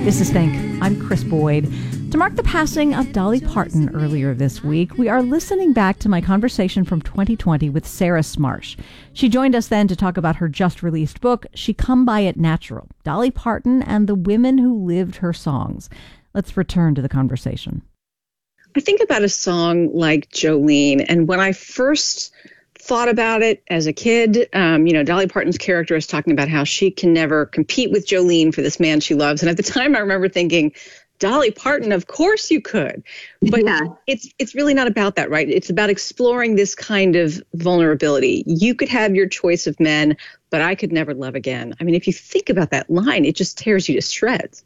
This is Think. I'm Chris Boyd. To mark the passing of Dolly Parton earlier this week, we are listening back to my conversation from 2020 with Sarah Smarsh. She joined us then to talk about her just-released book, She Come By It Natural, Dolly Parton and the Women Who Lived Her Songs. Let's return to the conversation. I think about a song like Jolene, and when I first thought about it as a kid, Dolly Parton's character is talking about how she can never compete with Jolene for this man she loves. And at the time, I remember thinking, Dolly Parton, of course you could. But yeah, it's really not about that, right? It's about exploring this kind of vulnerability. You could have your choice of men, but I could never love again. I mean, if you think about that line, it just tears you to shreds.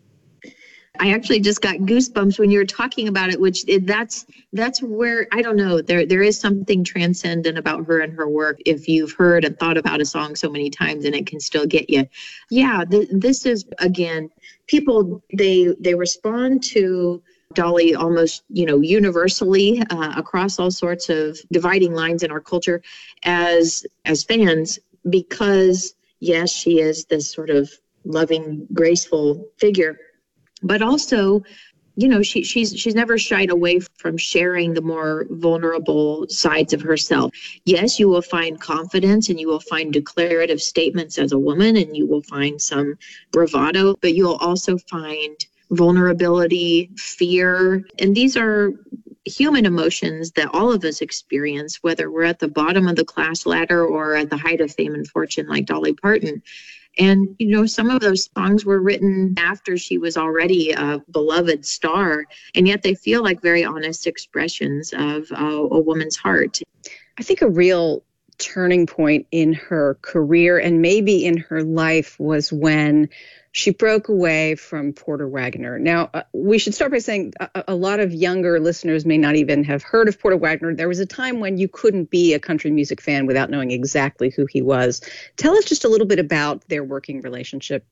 I actually just got goosebumps when you were talking about it, that's where, I don't know, there is something transcendent about her and her work. If you've heard and thought about a song so many times and it can still get you. Yeah, this is, again, people, they respond to Dolly almost, universally across all sorts of dividing lines in our culture as fans, because yes, she is this sort of loving, graceful figure. But also, she's never shied away from sharing the more vulnerable sides of herself. Yes, you will find confidence and you will find declarative statements as a woman, and you will find some bravado, but you'll also find vulnerability, fear. And these are human emotions that all of us experience, whether we're at the bottom of the class ladder or at the height of fame and fortune like Dolly Parton. And, some of those songs were written after she was already a beloved star, and yet they feel like very honest expressions of a woman's heart. I think a real turning point in her career and maybe in her life was when she broke away from Porter Wagoner. Now, we should start by saying a lot of younger listeners may not even have heard of Porter Wagoner. There was a time when you couldn't be a country music fan without knowing exactly who he was. Tell us just a little bit about their working relationship.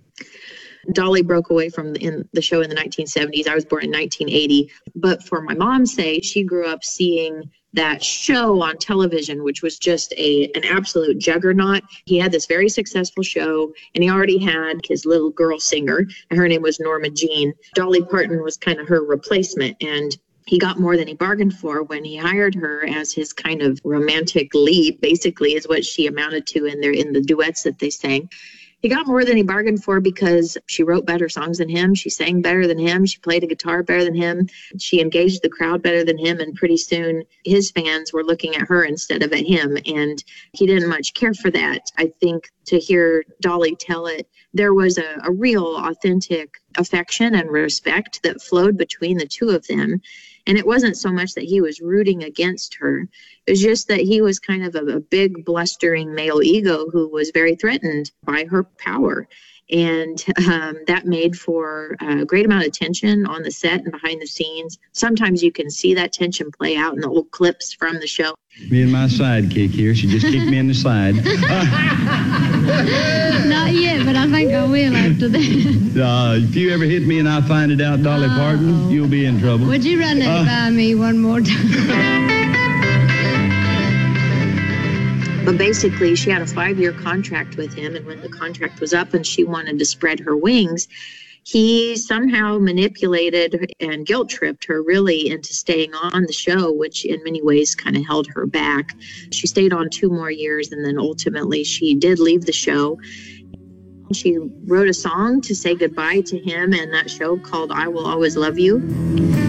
Dolly broke away from the show in the 1970s. I was born in 1980. But for my mom's sake, she grew up seeing that show on television, which was just an absolute juggernaut. He had this very successful show, and he already had his little girl singer, and her name was Norma Jean. Dolly Parton was kind of her replacement, and he got more than he bargained for when he hired her as his kind of romantic lead, basically, is what she amounted to in the duets that they sang. He got more than he bargained for because she wrote better songs than him. She sang better than him. She played a guitar better than him. She engaged the crowd better than him. And pretty soon his fans were looking at her instead of at him. And he didn't much care for that. I think to hear Dolly tell it, there was a real authentic affection and respect that flowed between the two of them. And it wasn't so much that he was rooting against her. It was just that he was kind of a big, blustering male ego who was very threatened by her power. And that made for a great amount of tension on the set and behind the scenes. Sometimes you can see that tension play out in the old clips from the show. Me and my sidekick here. She just kicked me in the side. Not yet, but I think I will after that. If you ever hit me and I find it out, Dolly Parton, you'll be in trouble. Would you run that by me one more time? But basically, she had a 5-year contract with him, and when the contract was up and she wanted to spread her wings, he somehow manipulated and guilt-tripped her really into staying on the show, which in many ways kind of held her back. She stayed on 2 more years, and then ultimately she did leave the show. She wrote a song to say goodbye to him and that show called I Will Always Love You.